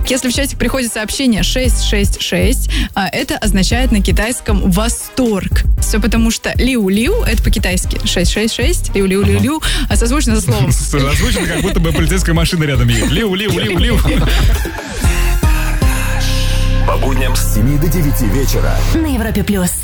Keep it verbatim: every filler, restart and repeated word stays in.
Если в чатик приходит сообщение шесть шесть шесть, это означает на китайском «восторг». Все потому что «лиу-лиу» — это по-китайски шесть шесть шесть, «лиу-лиу-лиу-лиу», а созвучно со словом. Созвучно, как будто бы полицейская машина рядом едет. «Лиу-лиу-лиу-лиу». По будням с семи до девяти вечера на Европе плюс.